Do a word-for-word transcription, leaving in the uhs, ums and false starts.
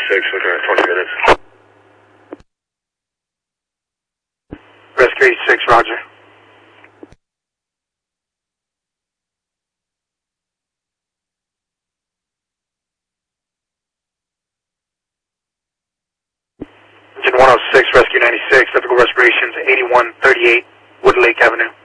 six, looking at twenty minutes. Rescue eighty-six, roger. Engine one oh six, Rescue ninety-six, typical respirations eighty-one thirty-eight, Wood Lake Avenue.